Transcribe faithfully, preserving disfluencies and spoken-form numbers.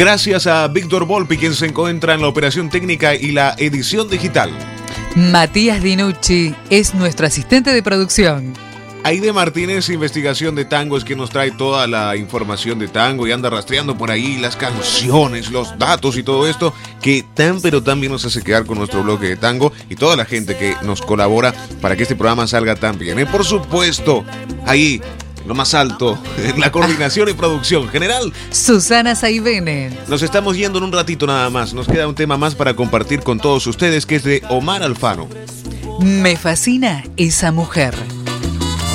Gracias a Víctor Volpi, quien se encuentra en la operación técnica y la edición digital. Matías Dinucci es nuestro asistente de producción. Aide Martínez, investigación de tango, es que nos trae toda la información de tango y anda rastreando por ahí las canciones, los datos y todo esto que tan pero tan bien nos hace quedar con nuestro bloque de tango y toda la gente que nos colabora para que este programa salga tan bien. Y por supuesto, ahí, lo más alto, en la coordinación y producción general, Susana Saibene. Nos estamos yendo en un ratito nada más. Nos queda un tema más para compartir con todos ustedes, que es de Omar Alfano. Me fascina esa mujer.